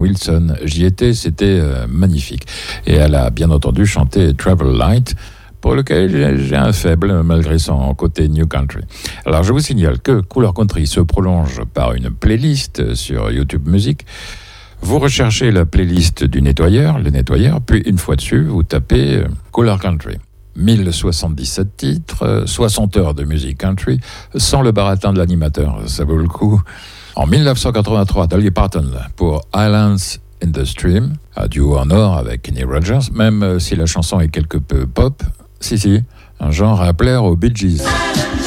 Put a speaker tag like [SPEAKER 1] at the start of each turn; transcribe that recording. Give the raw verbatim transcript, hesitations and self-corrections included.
[SPEAKER 1] Wilson. J'y étais, c'était euh, magnifique. Et elle a bien entendu chanté Travel Light, pour lequel j'ai, j'ai un faible malgré son côté New Country. Alors je vous signale que Couleur Country se prolonge par une playlist sur YouTube Music. Vous recherchez la playlist du nettoyeur, le nettoyeur, puis une fois dessus, vous tapez Couleur Country. mille soixante-dix-sept titres, soixante heures de musique country, sans le baratin de l'animateur, ça vaut le coup. En dix-neuf cent quatre-vingt-trois, Dolly Parton pour Islands in the Stream, un duo en or avec Kenny Rogers, même si la chanson est quelque peu pop, si si, un genre à plaire aux Bee Gees.